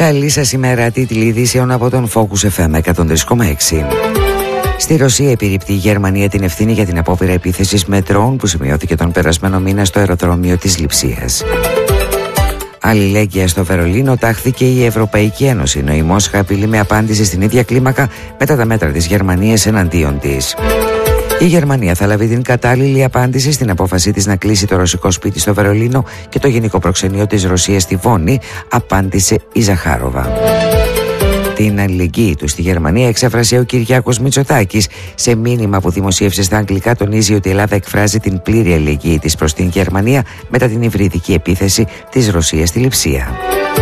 Καλή σας ημέρα, τίτλοι ειδήσεων από τον Focus FM 103,6. Στη Ρωσία επιρρύπτει η Γερμανία την ευθύνη για την απόπειρα επίθεσης με ντρόουν που σημειώθηκε τον περασμένο μήνα στο αεροδρόμιο της Λειψίας. Αλληλέγγυα στο Βερολίνο τάχθηκε η Ευρωπαϊκή Ένωση, ενώ η Μόσχα απειλεί με απάντηση στην ίδια κλίμακα μετά τα μέτρα της Γερμανίας εναντίον της. Η Γερμανία θα λάβει την κατάλληλη απάντηση στην απόφαση της να κλείσει το ρωσικό σπίτι στο Βερολίνο και το γενικό προξενείο της Ρωσίας στη Βόνη, απάντησε η Ζαχάροβα. Την αλληλεγγύη του στη Γερμανία εξέφρασε ο Κυριάκος Μητσοτάκης. Σε μήνυμα που δημοσίευσε στα αγγλικά, τονίζει ότι η Ελλάδα εκφράζει την πλήρη αλληλεγγύη της προς την Γερμανία μετά την υβριδική επίθεση της Ρωσίας στη Λειψία.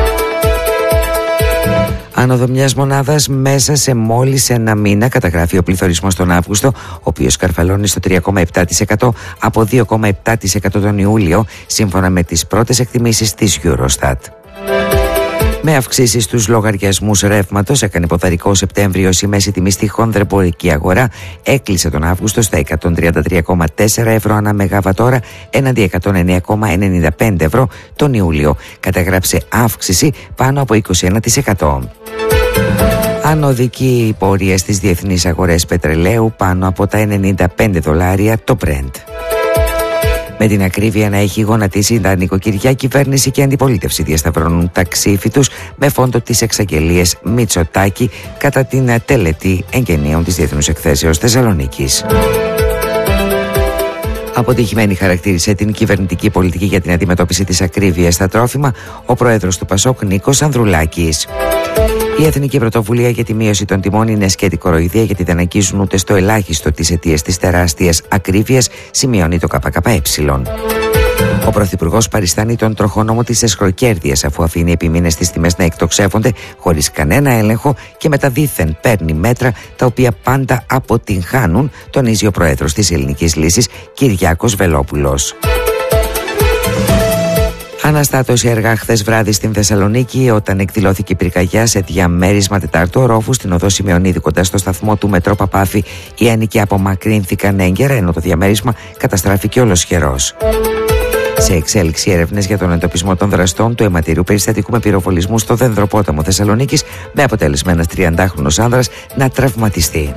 Άνοδο μιας μονάδας μέσα σε μόλις ένα μήνα καταγράφει ο πληθωρισμός τον Αύγουστο, ο οποίος καρφαλώνει στο 3,7% από 2,7% τον Ιούλιο, σύμφωνα με τις πρώτες εκτιμήσεις της Eurostat. Με αυξήσεις στους λογαριασμούς ρεύματος, έκανε ποδαρικό Σεπτέμβριος η μέση τιμή στη χονδρεμπορική αγορά, έκλεισε τον Αύγουστο στα 133,4 ευρώ ανά μεγαβατόρα έναντι 109,95 ευρώ τον Ιούλιο. Καταγράψε αύξηση πάνω από 21%. Ανωδική πορεία στις διεθνείς αγορές πετρελαίου πάνω από τα $95 το Brent. Με την ακρίβεια να έχει γονατίσει τα νοικοκυριά, κυβέρνηση και αντιπολίτευση διασταυρώνουν τα ξύφη τους με φόντο τις εξαγγελίες Μητσοτάκη κατά την τελετή εγγενείων της Διεθνούς Εκθέσεως Θεσσαλονίκης. Αποτυχημένη χαρακτήρισε την κυβερνητική πολιτική για την αντιμετώπιση της ακρίβειας στα τρόφιμα ο πρόεδρος του ΠΑΣΟΚ Νίκος Ανδρουλάκης. Η Εθνική Πρωτοβουλία για τη Μείωση των Τιμών είναι σκέτη κοροϊδία, γιατί δεν αγγίζουν ούτε στο ελάχιστο τις αιτίες της τεράστιας ακρίβειας, σημειώνει το ΚΚΕ. Ο Πρωθυπουργός παριστάνει τον τροχόνομο της εσχροκέρδειας, αφού αφήνει επί μήνες τις τιμές να εκτοξεύονται χωρίς κανένα έλεγχο και μετά δήθεν παίρνει μέτρα τα οποία πάντα αποτυγχάνουν, τονίζει ο Πρόεδρος της Ελληνικής Λύσης Κυριάκος Βελόπουλος. Αναστάτωση αργά χθες βράδυ στην Θεσσαλονίκη, όταν εκδηλώθηκε πυρκαγιά σε διαμέρισμα τετάρτου ορόφου στην οδό Σημεωνίδη κοντά στο σταθμό του Μετρό Παπάφη. Οι άνοικοι απομακρύνθηκαν έγκαιρα, ενώ το διαμέρισμα καταστράφηκε ολοσχερός. Σε εξέλιξη έρευνες για τον εντοπισμό των δραστών του αιματηρού περιστατικού με πυροβολισμού στο Δενδροπόταμο Θεσσαλονίκης, με αποτέλεσμα ένας 30χρονος άνδρας να τραυματιστεί.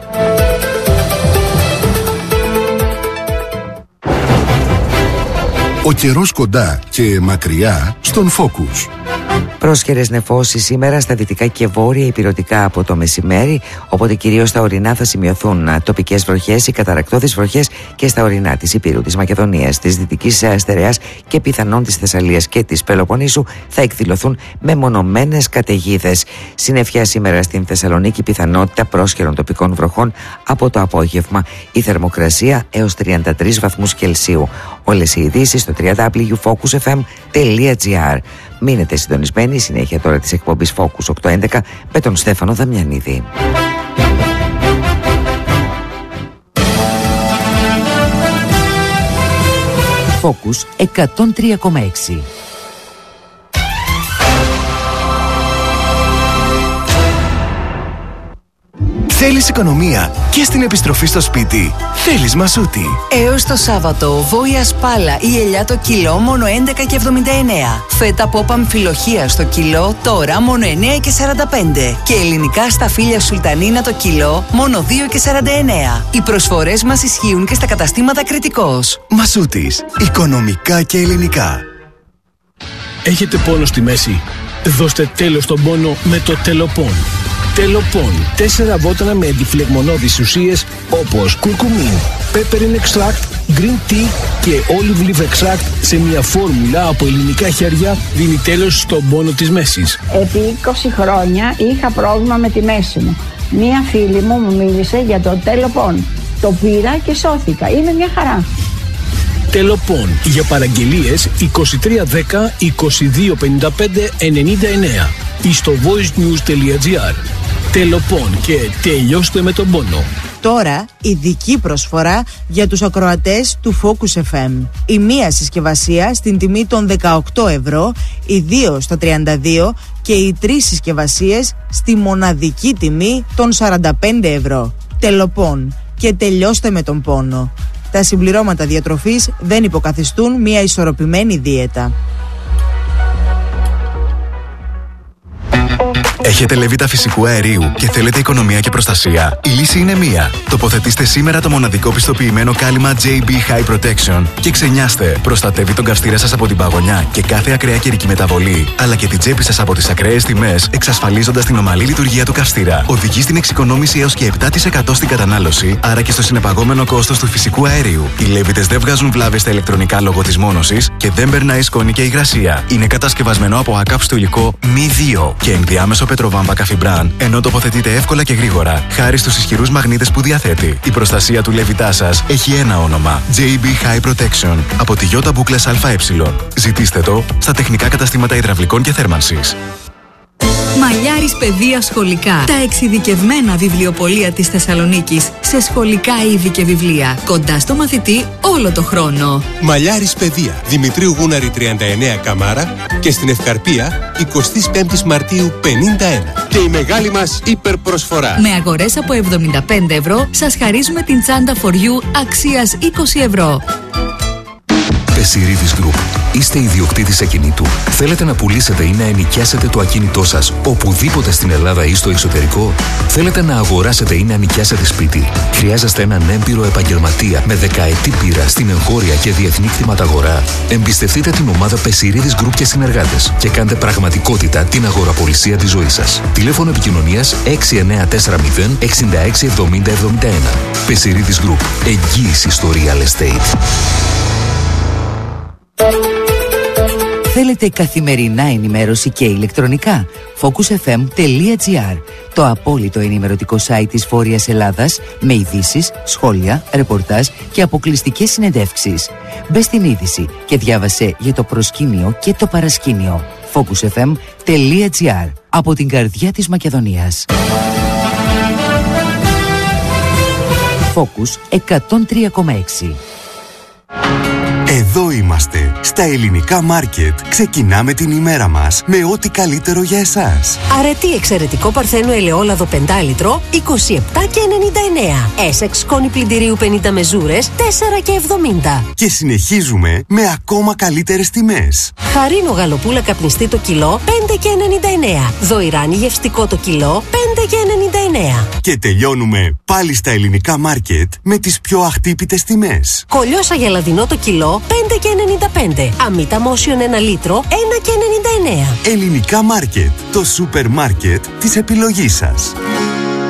Ο καιρός κοντά και μακριά στον Focus. Πρόσχερες νεφώσεις σήμερα στα δυτικά και βόρεια ηπειρωτικά από το μεσημέρι, οπότε κυρίως στα ορεινά θα σημειωθούν τοπικές βροχές ή καταρρακτώδεις βροχές και στα ορεινά της Υπήρου, της Μακεδονίας, της Δυτικής Στερεάς και πιθανόν της Θεσσαλίας και της Πελοποννήσου θα εκδηλωθούν μεμονωμένες καταιγίδες. Συννεφιά σήμερα στην Θεσσαλονίκη, πιθανότητα πρόσχερων τοπικών βροχών από το απόγευμα. Η θερμοκρασία έως 33 βαθμούς Κελσίου. Όλες οι ειδήσεις στο www.focusfm.gr. Μείνετε συντονισμένοι, συνέχεια τώρα της εκπομπής Focus 811 με τον Στέφανο Δαμιανίδη. Focus 103,6. Θέλεις οικονομία και στην επιστροφή στο σπίτι? Θέλεις Μασούτη. Έως το Σάββατο, βόηα σπάλα ή ελιά το κιλό μόνο 11,79. Φέτα πόπα αμφιλοχία στο κιλό τώρα μόνο 9,45. Και ελληνικά σταφύλια σουλτανίνα το κιλό μόνο 2,49. Οι προσφορές μας ισχύουν και στα καταστήματα Κρητικός. Μασούτης. Οικονομικά και ελληνικά. Έχετε πόνο στη μέση? Δώστε τέλος στον πόνο με το Τελοπών. Τελοπών. 4 βότανα με αντιφλεγμονώδεις ουσίες όπως κουρκουμίν, peppermint extract, green tea και olive leaf extract σε μια φόρμουλα από ελληνικά χέρια δίνει τέλος στον πόνο της μέσης. Επί 20 χρόνια είχα πρόβλημα με τη μέση μου. Μία φίλη μου μίλησε για το Τελοπών. Το πήρα και σώθηκα. Είναι μια χαρά. Τελοπών. Για παραγγελίες 2310 2255 99 ή στο voicenews.gr. Τελοπών και τελειώστε με τον πόνο. Τώρα ειδική προσφορά για τους ακροατές του Focus FM. Η μία συσκευασία στην τιμή των 18 ευρώ, οι 2 στα 32 και οι 3 συσκευασίες στη μοναδική τιμή των 45 ευρώ. Τελοπών και τελειώστε με τον πόνο. Τα συμπληρώματα διατροφής δεν υποκαθιστούν μια ισορροπημένη δίαιτα. Έχετε λεβίτα φυσικού αερίου και θέλετε οικονομία και προστασία? Η λύση είναι μία. Τοποθετήστε σήμερα το μοναδικό πιστοποιημένο κάλυμα JB High Protection και ξενιάστε. Προστατεύει τον καυστήρα σας από την παγωνιά και κάθε ακραία καιρική μεταβολή, αλλά και την τσέπη σας από τις ακραίες τιμές, εξασφαλίζοντας την ομαλή λειτουργία του καυστήρα. Οδηγεί στην εξοικονόμηση έως και 7% στην κατανάλωση, άρα και στο συνεπαγόμενο κόστος του φυσικού αερίου. Οι λέβητες δεν βγάζουν βλάβες στα ηλεκτρονικά λόγω της μόνωσης και δεν περνάει σκόνη και υγρασία. Είναι κατασκευασμένο από ακάψτο υλικό μη 2 και ενδιάμεσο πετροβάμβα καφιμπράν, ενώ τοποθετείται εύκολα και γρήγορα, χάρη στους ισχυρούς μαγνήτες που διαθέτει. Η προστασία του λέβητά σας έχει ένα όνομα: JB High Protection από τη Ιώτα Μπούκλας ΑΕ. Ζητήστε το στα τεχνικά καταστήματα υδραυλικών και θέρμανσης. Μαλιάρης Παιδεία Σχολικά. Τα εξειδικευμένα βιβλιοπωλεία της Θεσσαλονίκης σε σχολικά είδη και βιβλία. Κοντά στο μαθητή όλο το χρόνο. Μαλιάρης Παιδεία. Δημητρίου Γούναρη 39 Καμάρα και στην Ευκαρπία 25 Μαρτίου 51. Και η μεγάλη μας υπερπροσφορά. Με αγορές από 75 ευρώ σας χαρίζουμε την τσάντα for you αξίας 20 ευρώ. Πεσιρίδης Group. Είστε ιδιοκτήτης ακινήτου. Θέλετε να πουλήσετε ή να ενοικιάσετε το ακίνητό σας οπουδήποτε στην Ελλάδα ή στο εξωτερικό? Θέλετε να αγοράσετε ή να ενοικιάσετε σπίτι? Χρειάζεστε έναν έμπειρο επαγγελματία με δεκαετή πείρα στην εγχώρια και διεθνή κτηματαγορά? Εμπιστευτείτε την ομάδα Πεσιρίδης Group και συνεργάτες και κάντε πραγματικότητα την αγοραπολισία της ζωής σας. Τηλέφωνο επικοινωνίας 6940 66 70 71. Πεσιρίδης Group. Εγγύηση στο real estate. Θέλετε καθημερινά ενημέρωση και ηλεκτρονικά? focusfm.gr, το απόλυτο ενημερωτικό site της Βόρειας Ελλάδας, με ειδήσεις, σχόλια, ρεπορτάζ και αποκλειστικές συνεντεύξεις. Μπες στην είδηση και διάβασε για το προσκήνιο και το παρασκήνιο. focusfm.gr, από την καρδιά της Μακεδονίας. Focus 103,6. Εδώ είμαστε, στα ελληνικά μάρκετ. Ξεκινάμε την ημέρα μας με ό,τι καλύτερο για εσάς. Αρετή εξαιρετικό παρθένο ελαιόλαδο 5 λίτρο, 27,99. Essex σκόνη πλυντηρίου 50 μεζούρες, 4,70. Και συνεχίζουμε με ακόμα καλύτερες τιμές. Χαρίνο γαλοπούλα καπνιστή το κιλό, 5,99. Δοϊράνι γευστικό το κιλό, 5,99. Και τελειώνουμε πάλι στα ελληνικά μάρκετ με τις πιο αχτύπητες τιμές. Κολλιόσα γελαδινό το κιλό, 5,95. Αμύτα μόσιον 1 λίτρο, 1,99. Ελληνικά μάρκετ, το σούπερ μάρκετ της επιλογής σας.